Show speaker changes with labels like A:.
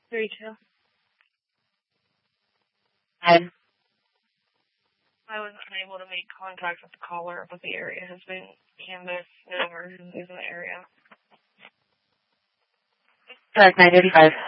A: 32.
B: And
A: I was unable to make contact with the caller, but the area has been canvassed. No emergencies in the area.
B: Dark 985.